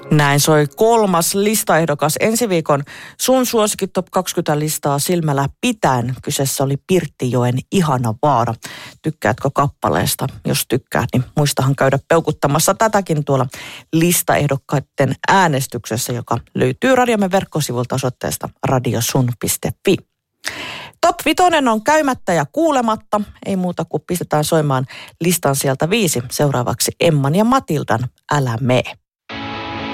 Näin soi 3. listaehdokas ensi viikon Sun suosikki Top 20 listaa silmällä pitäen. Kyseessä oli Pirttijoen Ihana vaara. Tykkäätkö kappaleesta? Jos tykkäät, niin muistahan käydä peukuttamassa tätäkin tuolla listaehdokkaiden äänestyksessä, joka löytyy radiomme verkkosivulta osoitteesta radiosun.fi. Top 5 on käymättä ja kuulematta. Ei muuta kuin pistetään soimaan listan sieltä 5. Seuraavaksi Emman ja Matildan Älä mee.